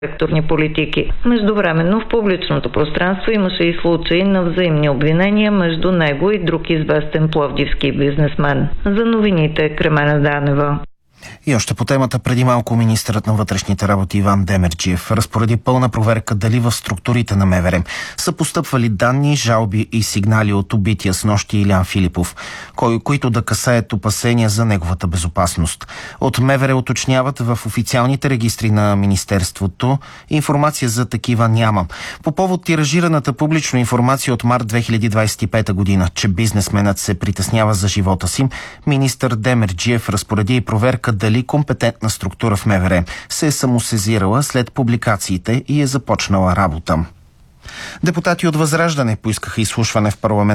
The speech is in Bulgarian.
секторни политики. Междувременно в публичното пространство имаше и случаи на взаимни обвинения между него и друг известен пловдивски бизнесмен. За новините Кремена Данева. И още по темата, преди малко министърът на вътрешните работи Иван Демерджиев разпореди пълна проверка дали в структурите на МВР са постъпвали данни, жалби и сигнали от убития снощи Илиян Филипов, които да касаят опасения за неговата безопасност. От МВР уточняват, в официалните регистри на Министерството информация за такива няма. По повод тиражираната публично информация от март 2025 година, че бизнесменът се притеснява за живота си, министър Демерджиев разпореди и проверка дали компетентна структура в МВР се е самосезирала след публикациите и е започнала работа. Депутати от Възраждане поискаха изслушване в парламент